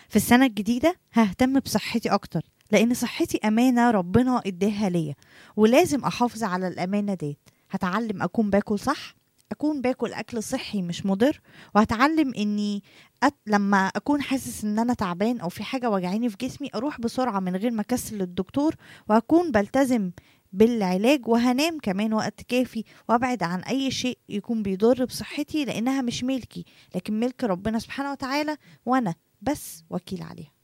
في السنة الجديدة ههتم بصحتي أكتر، لأن صحتي أمانة ربنا إداها ليا، ولازم أحافظ على الأمانة دي. هتعلم أكون باكل صح، أكون باكل أكل صحي مش مضر، وهتعلم إني لما أكون حاسس إن أنا تعبان أو في حاجة وجعاني في جسمي أروح بسرعة من غير ما أكسل للدكتور، وهكون بلتزم بالعلاج، وهنام كمان وقت كافي، وابعد عن اي شيء يكون بيضر بصحتي، لانها مش ملكي لكن ملك ربنا سبحانه وتعالى، وانا بس وكيل عليها.